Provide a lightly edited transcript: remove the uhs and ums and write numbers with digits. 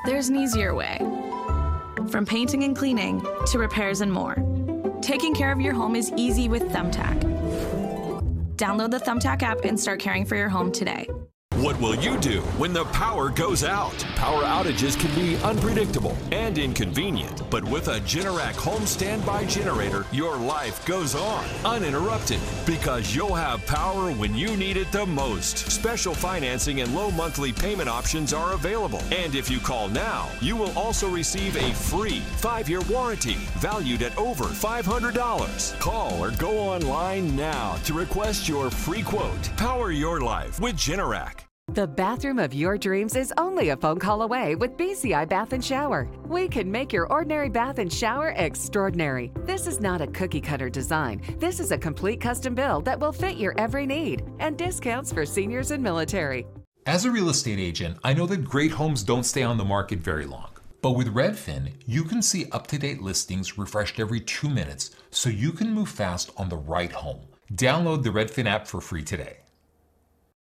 there's an easier way. From painting and cleaning to repairs and more, taking care of your home is easy with Thumbtack. Download the Thumbtack app and start caring for your home today. What will you do when the power goes out? Power outages can be unpredictable and inconvenient, but with a Generac home standby generator, your life goes on uninterrupted because you'll have power when you need it the most. Special financing and low monthly payment options are available. And if you call now, you will also receive a free 5-year warranty valued at over $500. Call or go online now to request your free quote. Power your life with Generac. The bathroom of your dreams is only a phone call away with BCI Bath and Shower. We can make your ordinary bath and shower extraordinary. This is not a cookie cutter design. This is a complete custom build that will fit your every need, and discounts for seniors and military. As a real estate agent, I know that great homes don't stay on the market very long. But with Redfin, you can see up-to-date listings refreshed every 2 minutes so you can move fast on the right home. Download the Redfin app for free today.